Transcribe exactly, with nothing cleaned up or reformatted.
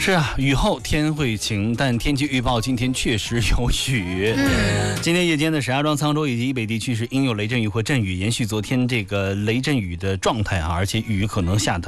是啊，雨后天会晴，但天气预报今天确实有雨。嗯、今天夜间的石家庄、沧州以及以北地区是应有雷阵雨或阵雨，延续昨天这个雷阵雨的状态啊，而且雨可能下的